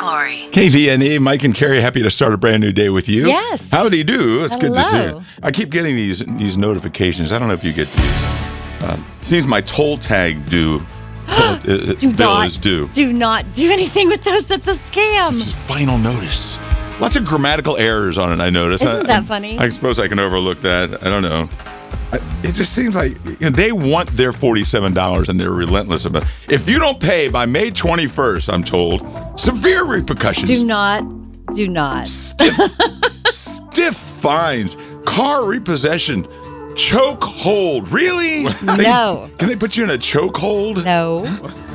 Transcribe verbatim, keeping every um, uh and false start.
Lori. K V N E, Mike and Carrie, happy to start a brand new day with you. Yes. Howdy do. It's good to see Hello. you. I keep getting these these notifications. I don't know if you get these. Uh, seems my toll tag due. uh, uh, Do bill not, is due. do not do anything with those. That's a scam. This is final notice. Lots of grammatical errors on it, I noticed. Isn't I, that I, funny? I suppose I can overlook that. I don't know. I, it just seems like you know, they want their forty-seven dollars and they're relentless about it. If you don't pay by May twenty-first, I'm told, severe repercussions. Do not, do not. Stiff, stiff fines, car repossession, choke hold. Really? They- No. Can they put you in a choke hold? No.